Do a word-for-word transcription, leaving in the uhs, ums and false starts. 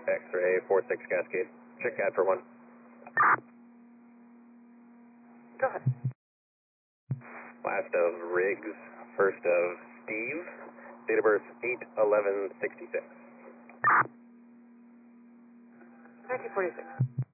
X-ray four six Cascade. Check C A D for one. Go ahead. Last of Riggs, first of Steve, date of birth eight eleven sixty-six. nineteen forty-six.